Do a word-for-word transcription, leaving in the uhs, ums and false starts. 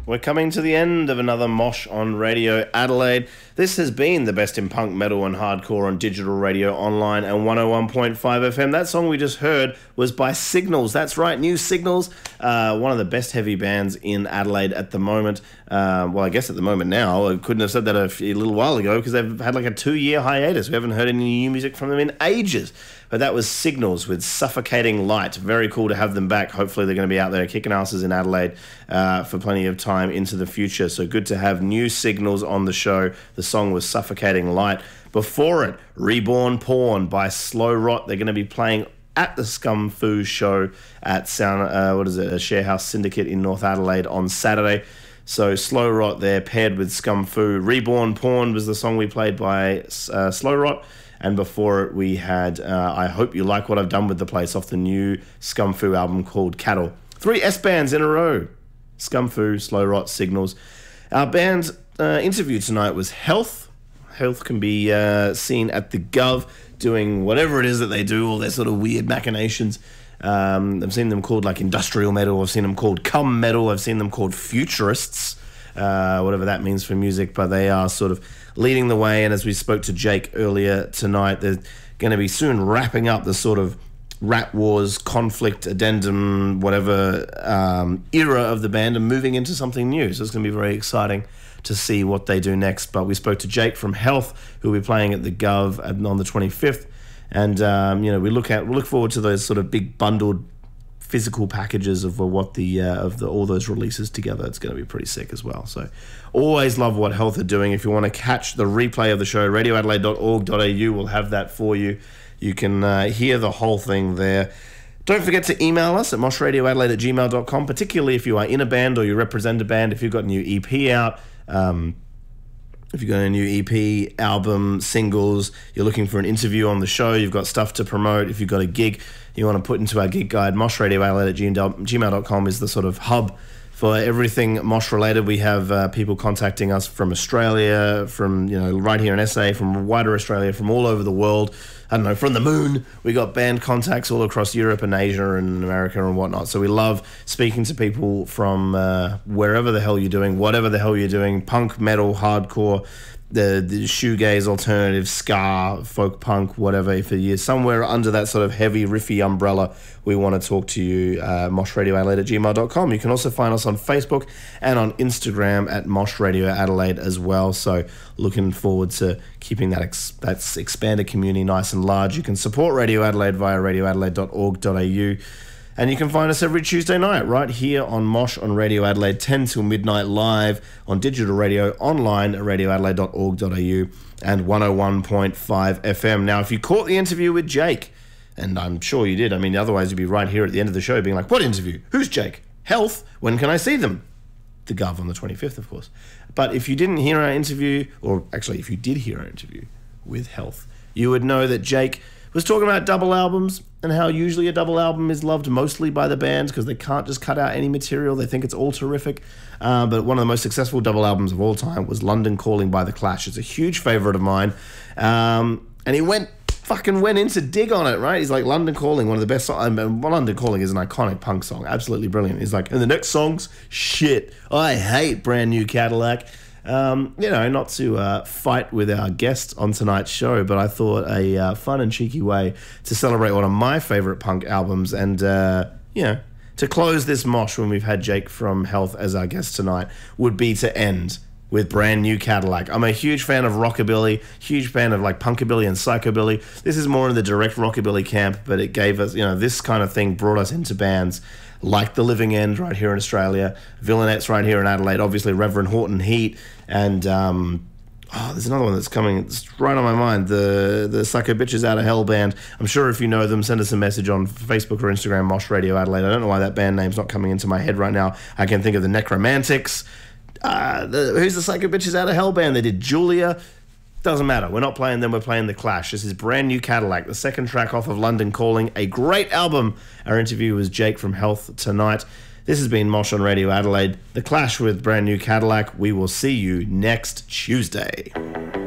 We're coming to the end of another Mosh on Radio Adelaide. This has been the best in punk, metal and hardcore on digital radio, online and one oh one point five F M. That song we just heard was by Signals. That's right, New Signals, uh, one of the best heavy bands in Adelaide at the moment. Uh, well, I guess at the moment now. I couldn't have said that a, few, a little while ago because they've had like a two-year hiatus. We haven't heard any new music from them in ages. But that was Signals with Suffocating Light. Very cool to have them back. Hopefully they're going to be out there kicking asses in Adelaide uh, for plenty of time into the future. So good to have New Signals on the show. The song was Suffocating Light. Before it, Reborn Porn by Slow Rot. They're going to be playing at the Scum Foo show at Sound, uh, what is it, a Sharehouse Syndicate in North Adelaide on Saturday. So Slow Rot there paired with Scum Foo. Reborn Porn was the song we played by uh, Slow Rot. And before it, we had uh, I Hope You Like What I've Done With The Place off the new Scum Foo album called Cattle. Three S-bands in a row. Scum Foo, Slow Rot, Signals. Our band's uh, interview tonight was Health. Health can be uh, seen at the Gov doing whatever it is that they do, all their sort of weird machinations. Um, I've seen them called like industrial metal. I've seen them called cum metal. I've seen them called futurists, uh, whatever that means for music. But they are sort of leading the way, and as we spoke to Jake earlier tonight, they're going to be soon wrapping up the sort of Rat Wars, conflict, addendum, whatever um, era of the band and moving into something new. So it's going to be very exciting to see what they do next. But we spoke to Jake from Health, who will be playing at the Gov on the twenty-fifth, and um, you know we look at we look forward to those sort of big bundled physical packages of what the uh, of the all those releases together. It's going to be pretty sick as well. So always love what Health are doing. If you want to catch the replay of the show, radio adelaide dot org dot a u will have that for you. You can uh, hear the whole thing there. Don't forget to email us at mosh radio adelaide at gmail dot com, particularly if you are in a band or you represent a band, if you've got a new E P out, um, if you've got a new E P, album, singles, you're looking for an interview on the show, you've got stuff to promote, if you've got a gig you want to put into our gig guide, mosh radio adelaide at gmail dot com is the sort of hub for everything Mosh related. We have uh, people contacting us from Australia, from, you know, right here in S A, from wider Australia, from all over the world. I don't know, from the moon. We got band contacts all across Europe and Asia and America and whatnot. So we love speaking to people from uh, wherever the hell you're doing, whatever the hell you're doing, punk, metal, hardcore, the, the shoegaze, alternative, ska, folk punk, whatever. If you're somewhere under that sort of heavy, riffy umbrella, we want to talk to you, uh, mosh radio adelaide at gmail dot com. You can also find us on Facebook and on Instagram at Mosh Radio Adelaide as well. So looking forward to keeping that ex- that expanded community nice and large. You can support Radio Adelaide via radio adelaide dot org dot a u. And you can find us every Tuesday night right here on Mosh on Radio Adelaide, ten till midnight, live on digital radio, online at radio adelaide dot org dot a u and one oh one point five F M. Now, if you caught the interview with Jake, and I'm sure you did, I mean, otherwise you'd be right here at the end of the show being like, what interview? Who's Jake? Health? When can I see them? The Gov on the twenty-fifth, of course. But if you didn't hear our interview, or actually if you did hear our interview with Health, you would know that Jake was talking about double albums and how usually a double album is loved mostly by the bands because they can't just cut out any material. They think it's all terrific. Uh, but one of the most successful double albums of all time was London Calling by The Clash. It's a huge favourite of mine. Um, and he went fucking went in to dig on it, right? He's like, London Calling, one of the best songs. I mean, London Calling is an iconic punk song. Absolutely brilliant. He's like, and the next song's shit. I hate Brand New Cadillac. Um, you know, not to uh, fight with our guest on tonight's show, but I thought a uh, fun and cheeky way to celebrate one of my favourite punk albums and, uh, you know, to close this mosh when we've had Jake from Health as our guest tonight would be to end with Brand New Cadillac. I'm a huge fan of rockabilly, huge fan of like punkabilly and psychobilly. This is more in the direct rockabilly camp, but it gave us, you know, this kind of thing brought us into bands like The Living End right here in Australia, Villainettes right here in Adelaide, obviously Reverend Horton Heat, and um, oh, there's another one that's coming, it's right on my mind, the the Psycho Bitches Out of Hell band. I'm sure if you know them, send us a message on Facebook or Instagram, Mosh Radio Adelaide. I don't know why that band name's not coming into my head right now. I can think of the Necromantics. Uh, the, who's the Psycho Bitches Out of Hell band? They did Julia. Doesn't matter. We're not playing them. We're playing The Clash. This is Brand New Cadillac, the second track off of London Calling. A great album. Our interview was Jake from Health tonight. This has been Mosh on Radio Adelaide. The Clash with Brand New Cadillac. We will see you next Tuesday.